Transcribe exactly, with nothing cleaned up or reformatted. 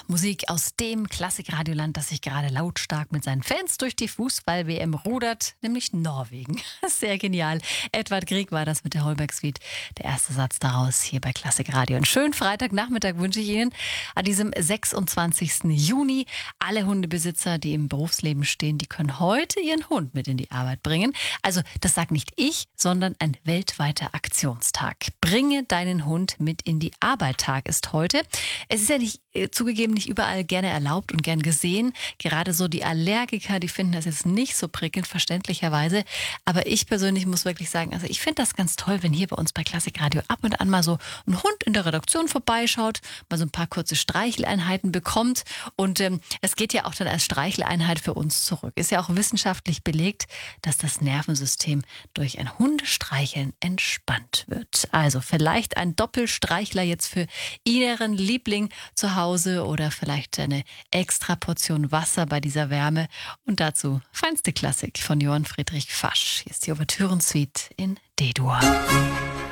Musik aus dem Klassikradioland, das sich gerade lautstark mit seinen Fans durch die Fußball-W M rudert, nämlich Norwegen. Sehr genial. Edvard Grieg war das mit der Holberg Suite. Der erste Satz daraus hier bei Klassikradio. Einen schönen Freitagnachmittag wünsche ich Ihnen an diesem sechsundzwanzigsten Juni. Alle Hundebesitzer, die im Berufsleben stehen, die können heute ihren Hund mit in die Arbeit bringen. Also das sagt nicht ich, sondern ein weltweiter Aktionstag. Bringe deinen Hund mit in die Arbeit Tag ist heute. Es ist ja nicht äh, zugegeben nicht überall gerne erlaubt und gern gesehen. Gerade so die Allergiker, die finden das jetzt nicht so prickelnd, verständlicherweise. Aber ich persönlich muss wirklich sagen, also ich finde das ganz toll, wenn hier bei uns bei Klassikradio ab und an mal so ein Hund in der Redaktion vorbeischaut, mal so ein paar kurze Streicheleinheiten bekommt. Und ähm, es geht ja auch dann als Streicheleinheit für uns zurück. Ist ja auch wissenschaftlich belegt, dass das Nervensystem durch ein Hundestreicheln entspannt wird. Also vielleicht ein Doppelstreichler jetzt für Ihren Liebling zu Hause oder vielleicht eine extra Portion Wasser bei dieser Wärme. Und dazu feinste Klassik von Johann Friedrich Fasch. Hier ist die Ouvertürensuite in D-Dur.